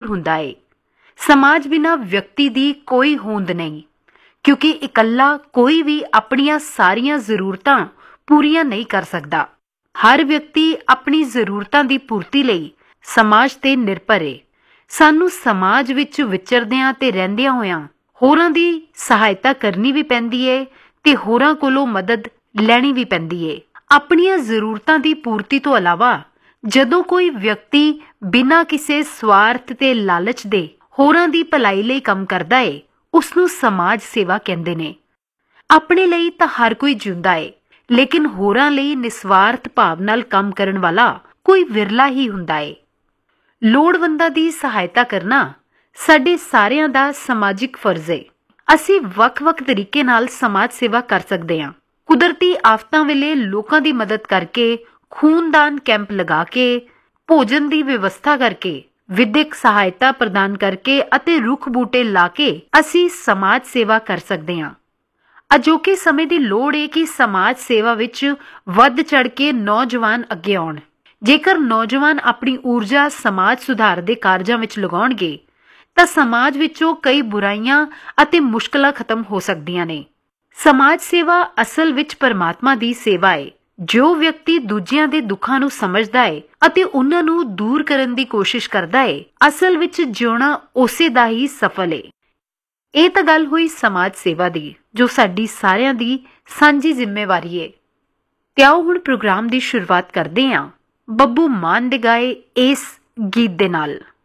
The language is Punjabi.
ਹੁੰਦਾ ਏ। समाज बिना व्यक्ति दी कोई होंद नहीं, क्योंकि इकल्ला कोई भी अपनियां सारियां जरूरतां पूरियां नहीं कर सकता। हर व्यक्ति अपनी जरूरतां दी पूर्ति लई समाज ते निर्भर है। सानू समाज विच विचरदियां ते रहिंदियां होइयां होरां दी सहायता करनी भी पैंदी है ते होरां कोलों मदद लैनी भी पैंदी है। अपनियां जरूरतां दी पूर्ति तो इलावा जदों कोई व्यक्ति बिना किसी स्वार्थ ते लालच दे होरां दी भलाई लई काम करदा है, उसनूं समाज सेवा कहंदे ने। अपने ਲਈ ਤਾਂ हर कोई जिउंदा है, लेकिन होरां ਲਈ निस्वार्थ भाव नाल काम करन वाला कोई विरला ही हुंदा है। ਲੋੜਵੰਦਾਂ ਦੀ ਸਹਾਇਤਾ ਕਰਨਾ ਸਾਡੇ ਸਾਰਿਆਂ ਦਾ ਸਮਾਜਿਕ ਫਰਜ਼ ਹੈ। ਅਸੀਂ ਵੱਖ-ਵੱਖ ਤਰੀਕੇ ਨਾਲ ਸਮਾਜ ਸੇਵਾ ਕਰ ਸਕਦੇ ਹਾਂ। ਕੁਦਰਤੀ ਆਫਤਾਂ ਵੇਲੇ ਲੋਕਾਂ ਦੀ ਮਦਦ ਕਰਕੇ, ਖੂਨਦਾਨ ਕੈਂਪ ਲਗਾ ਕੇ, ਭੋਜਨ ਦੀ ਵਿਵਸਥਾ ਕਰਕੇ, ਵਿਦਿਅਕ ਸਹਾਇਤਾ ਪ੍ਰਦਾਨ ਕਰਕੇ ਅਤੇ ਰੁੱਖ ਬੂਟੇ ਲਾ ਕੇ ਅਸੀਂ ਸਮਾਜ ਸੇਵਾ ਕਰ ਸਕਦੇ ਹਾਂ। ਅਜੋਕੇ ਸਮੇਂ ਦੀ ਲੋੜ ਹੈ ਕਿ ਸਮਾਜ ਸੇਵਾ ਵਿੱਚ ਵੱਧ ਚੜ ਕੇ ਨੌਜਵਾਨ ਅੱਗੇ ਆਉਣ। ਜੇਕਰ ਨੌਜਵਾਨ ਆਪਣੀ ਊਰਜਾ ਸਮਾਜ ਸੁਧਾਰ ਦੇ ਕਾਰਜਾਂ ਵਿੱਚ ਲਗਾਉਣਗੇ ਤਾਂ ਸਮਾਜ ਵਿੱਚੋਂ ਕਈ ਬੁਰਾਈਆਂ ਅਤੇ ਮੁਸ਼ਕਲਾਂ ਖਤਮ ਹੋ ਸਕਦੀਆਂ ਨੇ। ਸਮਾਜ ਸੇਵਾ ਅਸਲ ਵਿੱਚ ਪਰਮਾਤਮਾ ਦੀ ਸੇਵਾ ਹੈ। ਜੋ ਵਿਅਕਤੀ ਦੂਜਿਆਂ ਦੇ ਦੁੱਖਾਂ ਨੂੰ ਸਮਝਦਾ ਹੈ ਅਤੇ ਉਹਨਾਂ ਨੂੰ ਦੂਰ ਕਰਨ ਦੀ ਕੋਸ਼ਿਸ਼ ਕਰਦਾ ਹੈ, ਅਸਲ ਵਿੱਚ ਜਿਉਣਾ ਉਸੇ ਦਾ ਹੀ ਸਫਲ ਹੈ। ਇਹ ਤਾਂ ਗੱਲ ਹੋਈ ਸਮਾਜ ਸੇਵਾ ਦੀ, ਜੋ ਸਾਡੀ ਸਾਰਿਆਂ ਦੀ ਸਾਂਝੀ ਜ਼ਿੰਮੇਵਾਰੀ ਹੈ। ਤੇ ਆਓ ਹੁਣ ਪ੍ਰੋਗਰਾਮ ਦੀ ਸ਼ੁਰੂਆਤ ਕਰਦੇ ਹਾਂ ਬੱਬੂ ਮਾਨ ਦੇ ਗਾਏ ਇਸ ਗੀਤ ਦੇ ਨਾਲ।